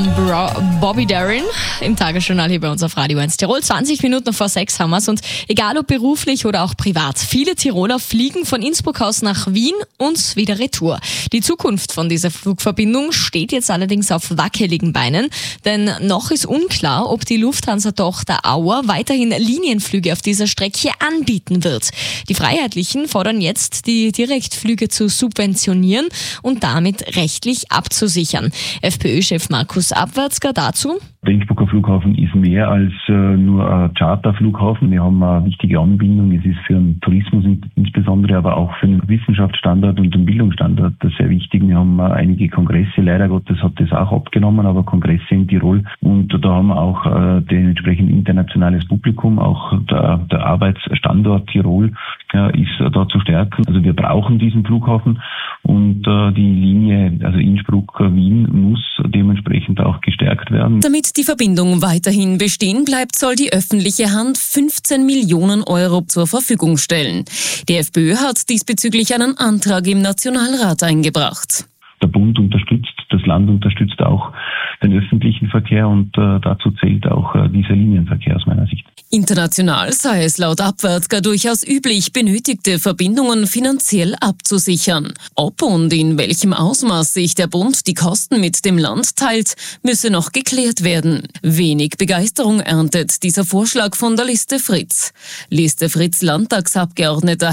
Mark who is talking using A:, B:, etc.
A: von Bobby Darin im Tagesjournal hier bei uns auf Radio 1 Tirol. 20 Minuten vor 6 haben wir es. Und egal ob beruflich oder auch privat, viele Tiroler fliegen von Innsbruck aus nach Wien und wieder retour. Die Zukunft von dieser Flugverbindung steht jetzt allerdings auf wackeligen Beinen, denn noch ist unklar, ob die Lufthansa-Tochter Auer weiterhin Linienflüge auf dieser Strecke anbieten wird. Die Freiheitlichen fordern jetzt, die Direktflüge zu subventionieren und damit rechtlich abzusichern. FPÖ-Chef Markus Abwärtsger dazu:
B: Der Innsbrucker Flughafen ist mehr als nur ein Charterflughafen. Wir haben eine wichtige Anbindung. Es ist für den Tourismus insbesondere, aber auch für den Wissenschaftsstandort und den Bildungsstandort sehr wichtig. Wir haben einige Kongresse, leider Gottes hat das auch abgenommen, aber Kongresse in Tirol. Und da haben wir auch dementsprechend internationales Publikum. Auch der Arbeitsstandort Tirol ist da zu stärken. Also wir brauchen diesen Flughafen und die Linie, also Innsbruck-Wien, muss dementsprechend auch gestärkt werden.
C: Damit die Verbindung weiterhin bestehen bleibt, soll die öffentliche Hand 15 Millionen Euro zur Verfügung stellen. Die FPÖ hat diesbezüglich einen Antrag im Nationalrat eingebracht.
B: Der Bund unterstützt, das Land unterstützt auch den öffentlichen Verkehr und dazu zählt auch dieser Linienverkehr aus meiner Sicht.
C: International sei es laut Abwärtsger durchaus üblich, benötigte Verbindungen finanziell abzusichern. Ob und in welchem Ausmaß sich der Bund die Kosten mit dem Land teilt, müsse noch geklärt werden. Wenig Begeisterung erntet dieser Vorschlag von der Liste Fritz. Liste Fritz Landtagsabgeordneter